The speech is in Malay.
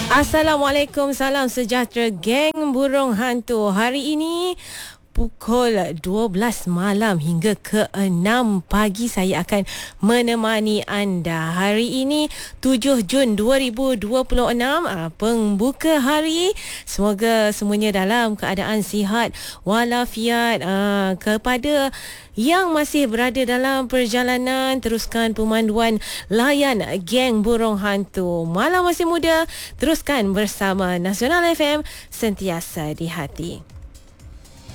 Assalamualaikum, salam sejahtera geng burung hantu. Hari ini pukul 12 malam hingga ke 6 pagi saya akan menemani anda. Hari ini 7 Jun 2026, pembuka hari. Semoga semuanya dalam keadaan sihat walafiat. Kepada yang masih berada dalam perjalanan, teruskan pemanduan layan geng burung hantu. Malam masih muda, teruskan bersama Nasional FM, sentiasa di hati.